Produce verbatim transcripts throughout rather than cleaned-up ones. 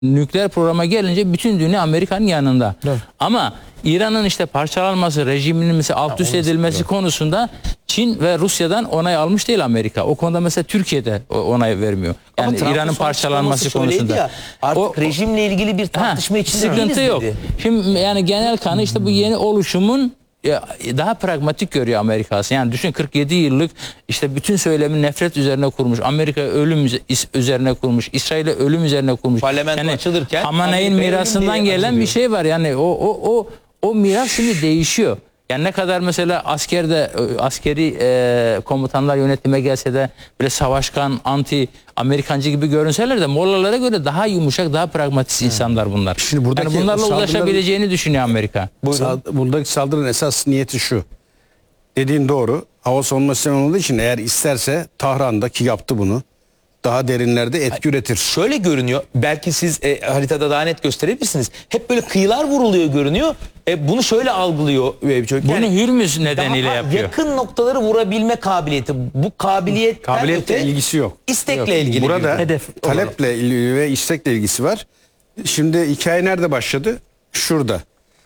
Nükleer programa gelince bütün dünya Amerika'nın yanında. Evet. Ama İran'ın işte parçalanması, rejiminin mesela alt üst edilmesi evet. konusunda Çin ve Rusya'dan onay almış değil Amerika. O konuda mesela Türkiye'de onay vermiyor. Yani İran'ın parçalanması konusunda. Ya, artık o, rejimle ilgili bir tartışma ha, içinde sıkıntı yok. Dedi. Şimdi yani genel kanı işte bu yeni oluşumun daha pragmatik görüyor Amerika'sı. Yani düşün kırk yedi yıllık işte bütün söylemi nefret üzerine kurmuş. Amerika ölüm üzerine kurmuş. İsrail'e ölüm üzerine kurmuş. Parlamento yani açılırken Hamaney'in mirasından gelen açılıyor. Bir şey var. Yani o o o o miras şimdi değişiyor. Yani ne kadar mesela askerde askeri e, komutanlar yönetime gelse de böyle savaşkan, anti Amerikancı gibi görünseler de Mollalara göre daha yumuşak, daha pragmatist insanlar bunlar. Şimdi buradaki yani bunlarla ulaşabileceğini düşünüyor Amerika. Buradaki saldırının esas niyeti şu. Dediğin doğru. Hava savunma sistemi olduğu için eğer isterse Tahran'da ki yaptı bunu. Daha derinlerde etki üretir. Şöyle görünüyor. Belki siz e, haritada daha net gösterebilirsiniz. Hep böyle kıyılar vuruluyor görünüyor. E, bunu şöyle algılıyor. Yani, bunu Hürmüz nedeniyle yapıyor. Yakın noktaları vurabilme kabiliyeti. Bu kabiliyet kabiliyetle ilgisi yok. İstekle yok. ilgili. Burada hedef taleple ilgili ve istekle ilgisi var. Şimdi hikaye nerede başladı? Şurada.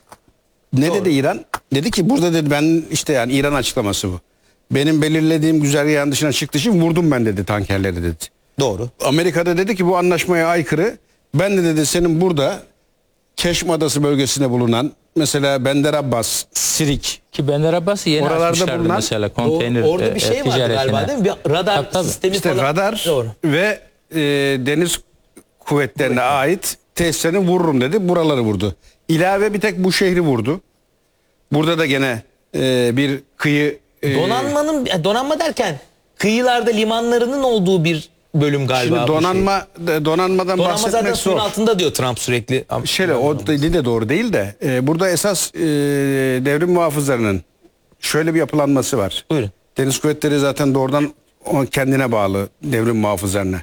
Ne Doğru. dedi İran? Dedi ki burada dedi ben işte yani İran açıklaması bu. Benim belirlediğim güzergahın dışına çıktığı için vurdum ben dedi tankerleri dedi. Doğru. Amerika'da dedi ki bu anlaşmaya aykırı. Ben de dedi senin burada Keşm Adası bölgesinde bulunan mesela Bender Abbas, Sirik ki Bender Abbas'ı yeni açmışlardı bulunan, mesela konteyner o, orada bir şey e, vardı galiba değil mi? Bir radar tabii, tabii. sistemi işte falan. Radar Doğru. ve e, deniz kuvvetlerine evet. ait tesislerini vururum dedi. Buraları vurdu. İlave bir tek bu şehri vurdu. Burada da gene e, bir kıyı e, donanmanın donanma derken kıyılarda limanlarının olduğu bir bölüm galiba. Şimdi donanma şey. donanmadan donanma bahsetmek zaten zor. suyun altında diyor Trump sürekli. Şöyle o dili de doğru değil de e, burada esas e, devrim muhafızlarının şöyle bir yapılanması var. Buyurun. Deniz kuvvetleri zaten doğrudan kendine bağlı devrim muhafızlarına.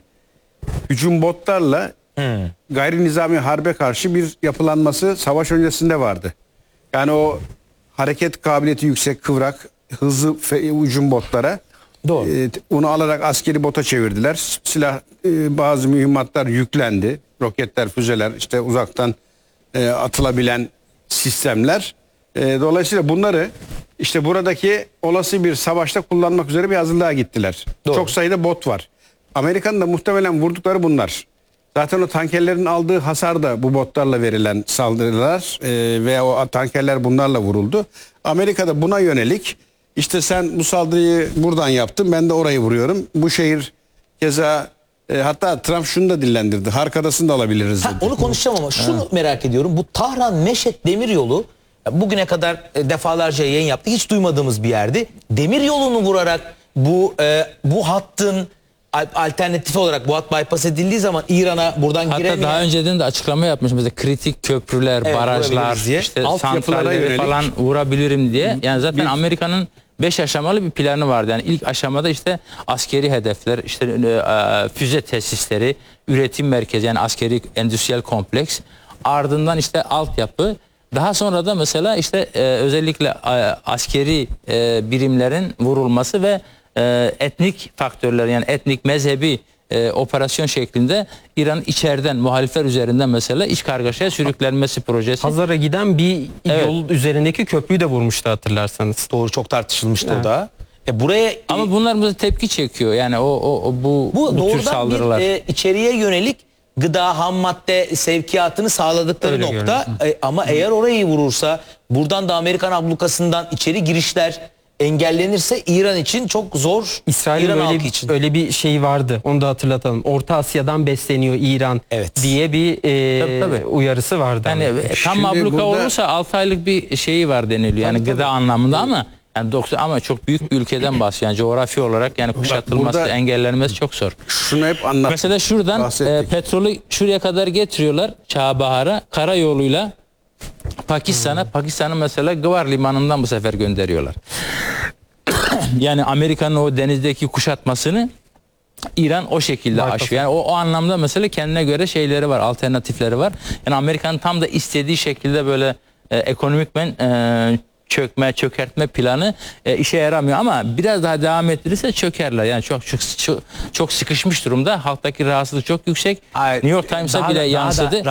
Hücum botlarla hmm. gayri nizami harbe karşı bir yapılanması savaş öncesinde vardı. Yani o hareket kabiliyeti yüksek, kıvrak, hızlı hücum botlara Doğru. E, onu alarak askeri bota çevirdiler. Silah e, bazı mühimmatlar yüklendi. Roketler, füzeler, işte uzaktan e, atılabilen sistemler. E, dolayısıyla bunları işte buradaki olası bir savaşta kullanmak üzere bir hazırlığa gittiler. Doğru. Çok sayıda bot var. Amerika'nın da muhtemelen vurdukları bunlar. Zaten o tankerlerin aldığı hasar da bu botlarla verilen saldırılar e, veya o tankerler bunlarla vuruldu. Amerika'da buna yönelik işte sen bu saldırıyı buradan yaptın ben de orayı vuruyorum. Bu şehir keza e, hatta Trump şunu da dillendirdi. Harkadasını da alabiliriz dedi. Ha, onu konuşacağım ama şunu ha. merak ediyorum. Bu Tahran-Meşet demiryolu bugüne kadar defalarca yayın yaptık. Hiç duymadığımız bir yerdi. Demiryolunu vurarak bu e, bu hattın alternatif olarak bu hat bypass edildiği zaman İran'a buradan hatta giremeyen... daha önceden de açıklama yapmış mesela kritik köprüler, evet, barajlar, işte santralleri falan vurabilirim diye. Yani zaten Amerika'nın beş aşamalı bir planı vardı. Yani ilk aşamada işte askeri hedefler, işte e, füze tesisleri, üretim merkezi yani askeri endüstriyel kompleks. Ardından işte altyapı. Daha sonra da mesela işte e, özellikle e, askeri e, birimlerin vurulması ve e, etnik faktörler yani etnik mezhebi e, operasyon şeklinde İran'ın içeriden muhalifler üzerinden mesela iç kargaşaya sürüklenmesi projesi. Hazara giden bir evet. yol üzerindeki köprüyü de vurmuştu hatırlarsanız. Doğru, çok tartışılmıştı evet. o da. E buraya ama bunlar burada tepki çekiyor yani o o, o bu bu, bu tür saldırılar. Bir, e, içeriye yönelik gıda, ham madde sevkiyatını sağladıkları Öyle nokta e, ama Hı. eğer orayı vurursa buradan da Amerikan ablukasından içeri girişler engellenirse İran için çok zor. İsrail'in İran öyle, için. öyle bir şey vardı. Onu da hatırlatalım. Orta Asya'dan besleniyor İran evet. diye bir e, tabii, tabii. uyarısı vardı. Yani tam abluka burada... olursa altı aylık bir şeyi var deniliyor. Yani tabii, gıda tabii. anlamında tabii. ama yani doksan ama çok büyük bir ülkeden bahsediyor. Yani coğrafi olarak yani kuşatılması, burada, engellenmesi çok zor. Şunu hep anlat. Mesela şuradan e, petrolü şuraya kadar getiriyorlar Çağbahar'a karayoluyla Pakistan'a. Hmm. Pakistan'ın mesela Gvar limanından bu sefer gönderiyorlar. Yani Amerika'nın o denizdeki kuşatmasını İran o şekilde Markası. aşıyor. Yani o, o anlamda mesela kendine göre şeyleri var, alternatifleri var. Yani Amerika'nın tam da istediği şekilde böyle e, ekonomik ben e, çökme, çökertme planı e, işe yaramıyor ama biraz daha devam ettirirse çökerler. Yani çok çok çok, çok sıkışmış durumda. Halktaki rahatsızlık çok yüksek. Ay, New York Times'a daha bile da- daha da yansıdı.